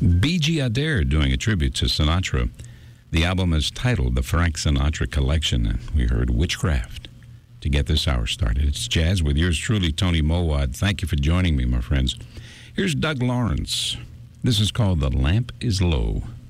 B.G. Adair doing a tribute to Sinatra. The album is titled The Frank Sinatra Collection, and we heard Witchcraft to get this hour started. It's Jazz with yours truly, Tony Mowad. Thank you for joining me, my friends. Here's Doug Lawrence. This is called The Lamp is Low.